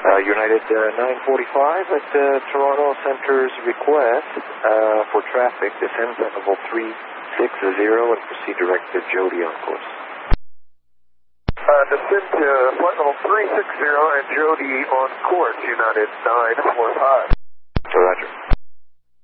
United 945 at Toronto Centre's request for traffic, descend flight level 360 and proceed direct to Jody on course. Descend to flight level 360 and Jody on course, United 945. Roger.